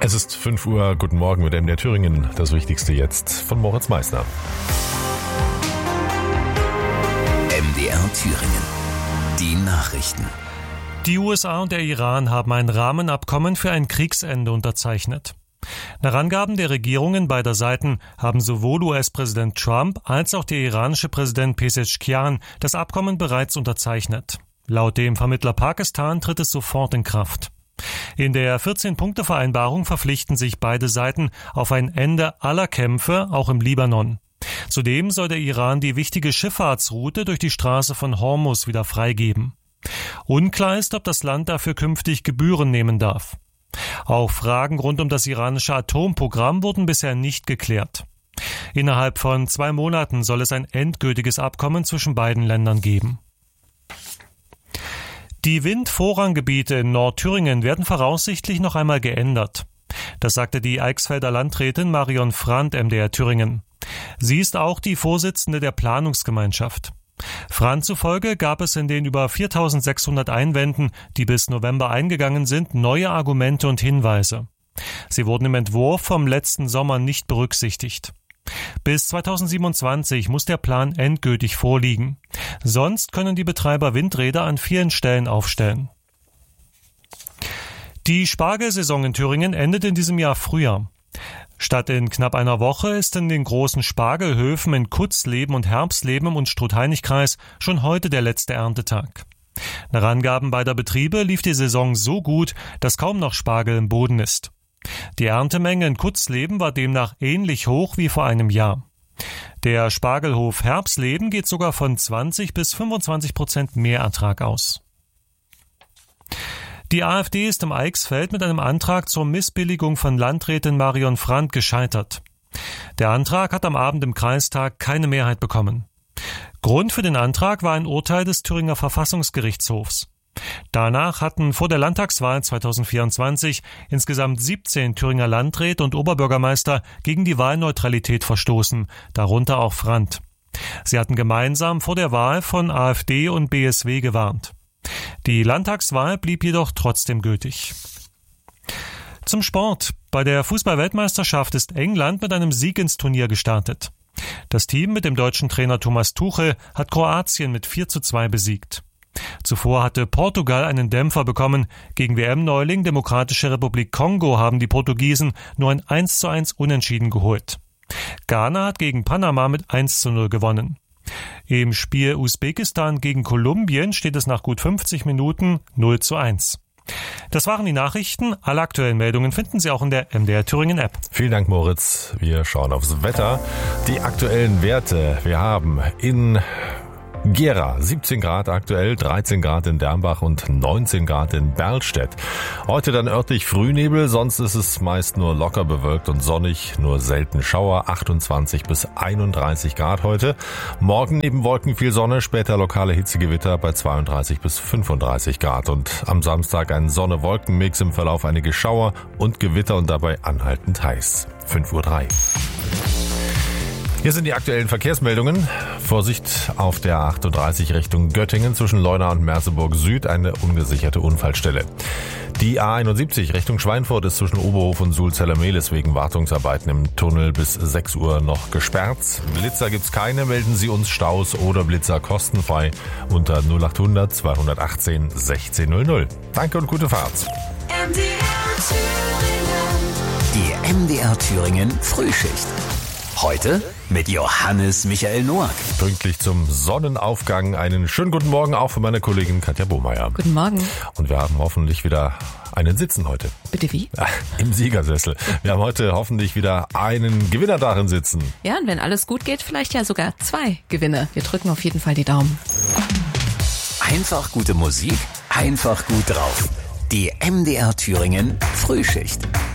Es ist 5 Uhr, guten Morgen mit MDR Thüringen. Das Wichtigste jetzt von Moritz Meissner. MDR Thüringen. Die Nachrichten. Die USA und der Iran haben ein Rahmenabkommen für ein Kriegsende unterzeichnet. Nach Angaben der Regierungen beider Seiten haben sowohl US-Präsident Trump als auch der iranische Präsident Pezeshkian das Abkommen bereits unterzeichnet. Laut dem Vermittler Pakistan tritt es sofort in Kraft. In der 14-Punkte-Vereinbarung verpflichten sich beide Seiten auf ein Ende aller Kämpfe, auch im Libanon. Zudem soll der Iran die wichtige Schifffahrtsroute durch die Straße von Hormuz wieder freigeben. Unklar ist, ob das Land dafür künftig Gebühren nehmen darf. Auch Fragen rund um das iranische Atomprogramm wurden bisher nicht geklärt. Innerhalb von 2 Monaten soll es ein endgültiges Abkommen zwischen beiden Ländern geben. Die Windvorranggebiete in Nordthüringen werden voraussichtlich noch einmal geändert. Das sagte die Eichsfelder Landrätin Marion Frandt MDR Thüringen. Sie ist auch die Vorsitzende der Planungsgemeinschaft. Frandt zufolge gab es in den über 4.600 Einwänden, die bis November eingegangen sind, neue Argumente und Hinweise. Sie wurden im Entwurf vom letzten Sommer nicht berücksichtigt. Bis 2027 muss der Plan endgültig vorliegen. Sonst können die Betreiber Windräder an vielen Stellen aufstellen. Die Spargelsaison in Thüringen endet in diesem Jahr früher. Statt in knapp einer Woche ist in den großen Spargelhöfen in Kutzleben und Herbstleben im Unstrut-Hainich-Kreis schon heute der letzte Erntetag. Nach Angaben beider Betriebe lief die Saison so gut, dass kaum noch Spargel im Boden ist. Die Erntemenge in Kutzleben war demnach ähnlich hoch wie vor einem Jahr. Der Spargelhof Herbstleben geht sogar von 20 bis 25% mehr Ertrag aus. Die AfD ist im Eichsfeld mit einem Antrag zur Missbilligung von Landrätin Marion Frandt gescheitert. Der Antrag hat am Abend im Kreistag keine Mehrheit bekommen. Grund für den Antrag war ein Urteil des Thüringer Verfassungsgerichtshofs. Danach hatten vor der Landtagswahl 2024 insgesamt 17 Thüringer Landräte und Oberbürgermeister gegen die Wahlneutralität verstoßen, darunter auch Frandt. Sie hatten gemeinsam vor der Wahl von AfD und BSW gewarnt. Die Landtagswahl blieb jedoch trotzdem gültig. Zum Sport. Bei der Fußball-Weltmeisterschaft ist England mit einem Sieg ins Turnier gestartet. Das Team mit dem deutschen Trainer Thomas Tuchel hat Kroatien mit 4:2 besiegt. Zuvor hatte Portugal einen Dämpfer bekommen. Gegen WM-Neuling Demokratische Republik Kongo haben die Portugiesen nur ein 1:1 Unentschieden geholt. Ghana hat gegen Panama mit 1:0 gewonnen. Im Spiel Usbekistan gegen Kolumbien steht es nach gut 50 Minuten 0:1. Das waren die Nachrichten. Alle aktuellen Meldungen finden Sie auch in der MDR Thüringen App. Vielen Dank, Moritz. Wir schauen aufs Wetter. Die aktuellen Werte. Wir haben in Gera 17 Grad aktuell, 13 Grad in Dernbach und 19 Grad in Berlstedt. Heute dann örtlich Frühnebel, sonst ist es meist nur locker bewölkt und sonnig, nur selten Schauer, 28 bis 31 Grad heute. Morgen neben Wolken viel Sonne, später lokale Hitzegewitter bei 32 bis 35 Grad. Und am Samstag ein Sonne-Wolken-Mix, im Verlauf einige Schauer und Gewitter und dabei anhaltend heiß. 5:03 Uhr. Hier sind die aktuellen Verkehrsmeldungen. Vorsicht auf der A38 Richtung Göttingen zwischen Leuna und Merseburg Süd, eine ungesicherte Unfallstelle. Die A71 Richtung Schweinfurt ist zwischen Oberhof und Sulzeller-Mehlis wegen Wartungsarbeiten im Tunnel bis 6 Uhr noch gesperrt. Blitzer gibt's keine, melden Sie uns Staus oder Blitzer kostenfrei unter 0800 218 1600. Danke und gute Fahrt. Die MDR Thüringen Frühschicht. Heute mit Johannes Michael Noack. Pünktlich zum Sonnenaufgang einen schönen guten Morgen auch von meiner Kollegin Katja Bohmeier. Guten Morgen. Und wir haben hoffentlich wieder einen Sitzen heute. Bitte wie? Im Siegersessel. Wir haben heute hoffentlich wieder einen Gewinner darin sitzen. Ja, und wenn alles gut geht, vielleicht ja sogar 2 Gewinner. Wir drücken auf jeden Fall die Daumen. Einfach gute Musik, einfach gut drauf. Die MDR Thüringen Frühschicht.